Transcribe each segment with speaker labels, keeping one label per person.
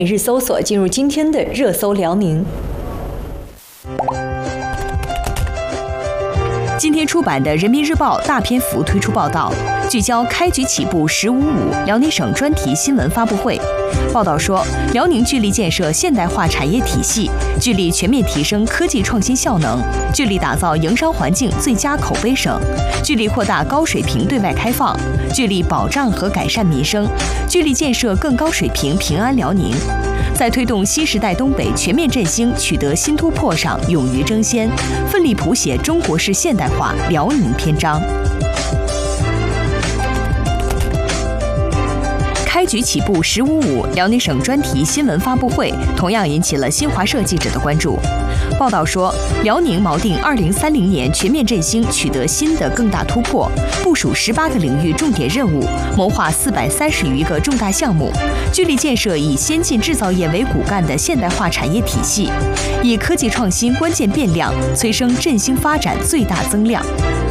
Speaker 1: 每日搜索进入今天的热搜辽宁。今天出版的《人民日报》大篇幅推出报道，聚焦开局起步“1055”辽宁省专题新闻发布会。报道说，辽宁聚力建设现代化产业体系，聚力全面提升科技创新效能，聚力打造营商环境最佳口碑省，聚力扩大高水平对外开放，聚力保障和改善民生，聚力建设更高水平平安辽宁。在推动新时代东北全面振兴取得新突破上勇于争先，奋力谱写中国式现代化辽宁篇章。开局起步“1055”辽宁省专题新闻发布会同样引起了新华社记者的关注。报道说，辽宁锚定2030年全面振兴取得新的更大突破，部署18个领域重点任务，谋划430余个重大项目，聚力建设以先进制造业为骨干的现代化产业体系，以科技创新关键变量催生振兴发展最大增量。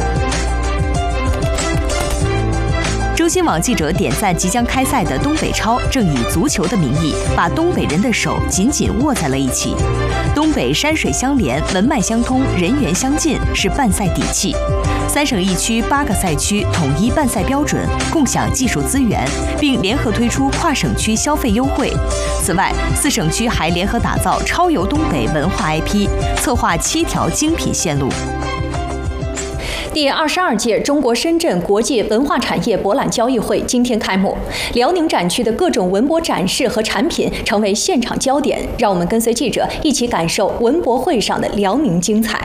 Speaker 1: 中新网记者点赞即将开赛的东北超，正以足球的名义把东北人的手紧紧握在了一起。东北山水相连，文脉相通，人员相近，是办赛底气。3省1区8个赛区统一办赛标准，共享技术资源，并联合推出跨省区消费优惠。此外，4省区还联合打造超游东北文化 IP， 策划7条精品线路。第22届中国深圳国际文化产业博览交易会今天开幕，辽宁展区的各种文博展示和产品成为现场焦点。让我们跟随记者一起感受文博会上的辽宁精彩。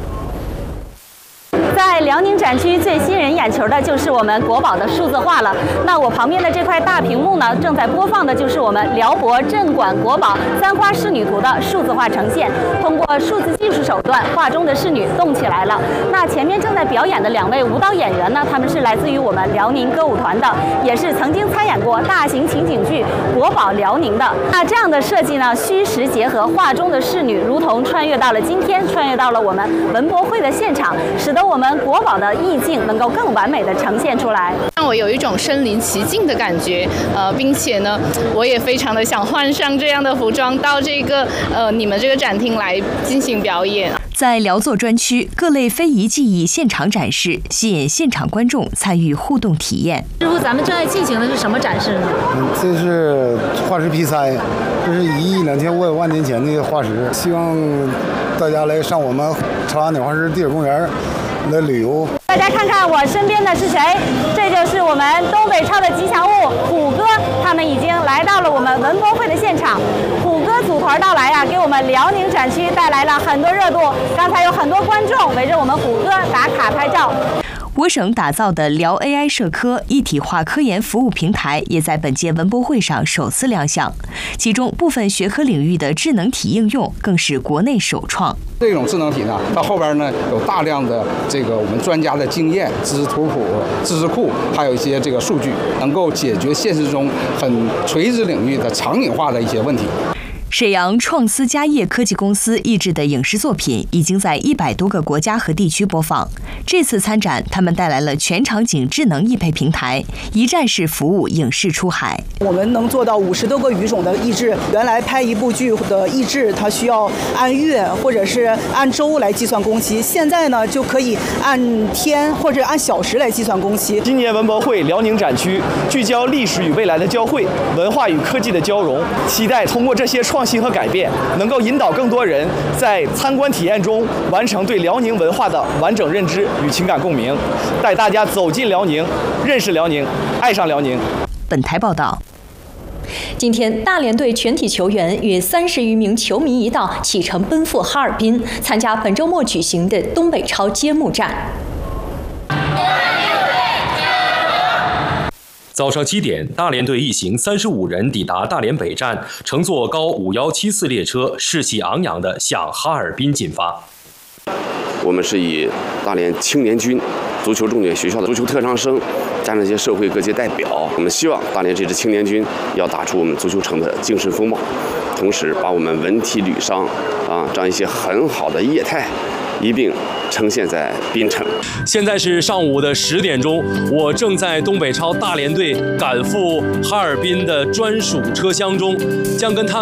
Speaker 1: 在辽宁展区最吸引人眼球的就是我们国宝的数字化了。那我旁边的这块大屏幕呢，正在播放的就是我们辽博镇馆国宝三花仕女图的数字化呈现。通过数字技术手段，画中的仕女动起来了。那前面正在表演的2位舞蹈演员呢，他们是来自于我们辽宁歌舞团的，也是曾经参演过大型情景剧《国宝辽宁》的。那这样的设计呢，虚实结合，画中的仕女如同穿越到了今天，穿越到了我们文博会的现场，使得我们国宝的意境能够更完美的呈现出来，
Speaker 2: 让我有一种身临其境的感觉。并且呢，我也非常的想换上这样的服装到这个你们这个展厅来进行表演。在辽作专区，各类非遗技艺现场展示，吸引现场观众参与互动体验。
Speaker 3: 师傅，咱们正在进行的是什么展示呢？
Speaker 4: 这是化石皮鳃，这是1.25亿万年前的化石，希望大家来上我们朝阳鸟化石地质公园来旅游。
Speaker 3: 大家看看我身边的是谁？这就是我们东北超的吉祥物虎哥，他们已经来到了我们文博会的现场。虎哥组团到来啊，给我们辽宁展区带来了很多热度。刚才有很多观众围着我们虎哥打卡拍照。
Speaker 1: 我省打造的辽 AI 社科一体化科研服务平台也在本届文博会上首次亮相，其中部分学科领域的智能体应用更是国内首创。
Speaker 5: 这种智能体呢，它后边呢有大量的我们专家的经验、知识图谱、知识库，还有一些数据，能够解决现实中很垂直领域的场景化的一些问题。
Speaker 1: 沈阳创思家业科技公司译制的影视作品已经在100多个国家和地区播放。这次参展，他们带来了全场景智能译配平台，一站式服务影视出海。
Speaker 6: 我们能做到50多个语种的译制。原来拍一部剧的译制，它需要按月或者是按周来计算工期，现在呢就可以按天或者按小时来计算工期。
Speaker 7: 今年文博会辽宁展区聚焦历史与未来的交汇，文化与科技的交融，期待通过这些创新和改变，能够引导更多人在参观体验中完成对辽宁文化的完整认知与情感共鸣，带大家走进辽宁，认识辽宁，爱上辽宁。
Speaker 1: 本台报道。今天，大连队全体球员与30余名球迷一道启程奔赴哈尔滨，参加本周末举行的东北超揭幕战。
Speaker 8: 早上7点，大连队一行35人抵达大连北站，乘坐高5174列车，士气昂扬地向哈尔滨进发。
Speaker 9: 我们是以大连青年军足球重点学校的足球特长生，加上一些社会各界代表，我们希望大连这支青年军要打出我们足球城的精神风貌，同时把我们文体旅商这样一些很好的业态一并呈现在槟城。
Speaker 8: 现在是上午的10点钟，我正在东北超大连队赶赴哈尔滨的专属车厢中，将跟他们